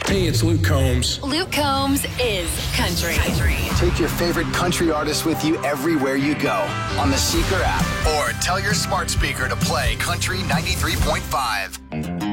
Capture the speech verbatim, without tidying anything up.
Hey, it's Luke Combs. Luke Combs is country. country. Take your favorite country artists with you everywhere you go on the Seeker app, or tell your smart speaker to play Country ninety-three point five.